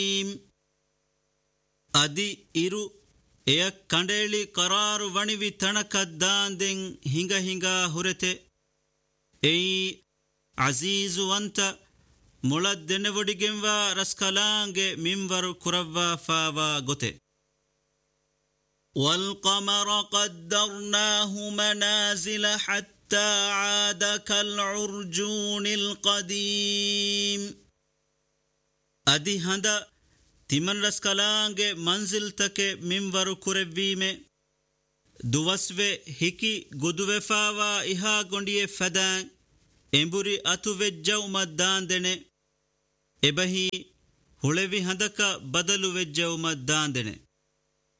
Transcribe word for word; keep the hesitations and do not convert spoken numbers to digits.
ಅದಿ ಇರು ಎಯ ಕಂಡೇಳಿ ಕರಾರು ವಣಿವಿ ತಣಕದ್ದಾಂದೆಂ ಹಿಂಗ ಹಿಂಗ ಹುರೆತೆ ಏಯ್ ಅಜೀಜು ಅಂತ ಮುಳದ್ದೆನೆವೊಡಿಗೆಂವ ರಸ್ಕಲಾಂಗೆ ಮಿಂವರು ಕುರವ್ವ ಫಾವ ಗೊತೆ والقمر قدرناه منازل حتى عاد كالعرجون القديم ಅದಿ ಹಂದ ತಿಮನ್ ರಸ್ಕಲಾಂಗೆ ಮಂಜಿಲ್ ತಕೆ ಮಿಂವರು ಕುರೆವ್ವೀಮೆ ದುವಸ್ವೆ ಹಿಕಿ ಗುದುವೆಫಾವ ಇಹಾ ಗೊಂಡಿಯೆ ಫದಾಂ ಎಂಬುರಿ ಅತುವೆಜ್ಜವು ಮದ್ದಾಂದೆನೆ ಎಬಹಿ ಹುಳೆವಿ ಹಂದಕ ಬದಲು ವೆಜ್ಜವು ಮದ್ದಾಂದೆನೆ